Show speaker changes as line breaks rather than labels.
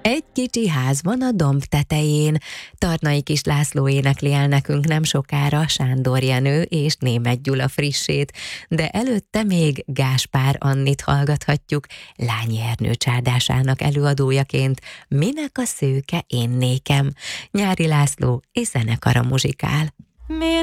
Egy kicsi ház van a domb tetején. Tarnai Kis László énekli el nekünk nem sokára Sándor Jenő és Németh Gyula frissét, de előtte még Gáspár Annit hallgathatjuk Lányi Ernő csárdásának előadójaként Minek a szőke én nékem. Nyári László és zenekara muzsikál.